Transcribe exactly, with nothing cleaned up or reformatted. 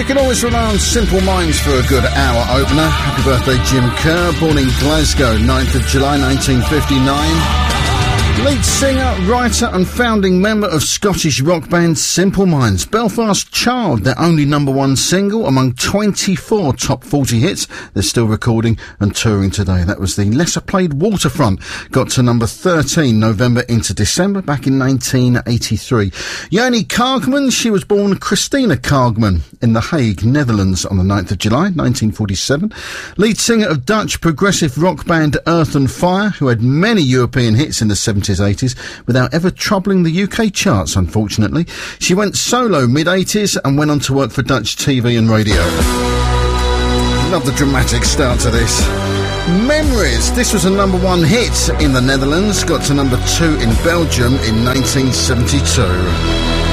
You can always rely on Simple Minds for a good hour opener. Happy birthday, Jim Kerr, born in Glasgow, ninth of July nineteen fifty-nine. Lead singer, writer and founding member of Scottish rock band Simple Minds. Belfast Child, their only number one single among twenty-four top forty hits. They're still recording and touring today. That was the lesser played Waterfront. Got to number thirteen November into December back in nineteen eighty-three. Janie Kargman, she was born Christina Kargman in The Hague, Netherlands on the ninth of July nineteen forty-seven. Lead singer of Dutch progressive rock band Earth and Fire, who had many European hits in the seventies, eighties without ever troubling the U K charts, unfortunately. She went solo mid-eighties and went on to work for Dutch T V and radio. Love the dramatic start to this. Memories. This was a number one hit in the Netherlands, got to number two in Belgium in nineteen seventy-two.